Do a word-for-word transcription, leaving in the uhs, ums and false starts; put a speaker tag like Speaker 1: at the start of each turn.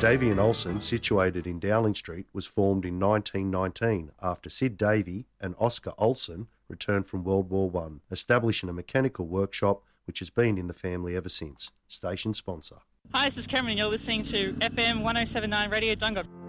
Speaker 1: Davey and Olsen, situated in Dowling Street, was formed in nineteen nineteen after Sid Davey and Oscar Olsen returned from World War One, establishing a mechanical workshop which has been in the family ever since. Station sponsor.
Speaker 2: Hi, this is Cameron. You're listening to F M one oh seven point nine Radio Dungog.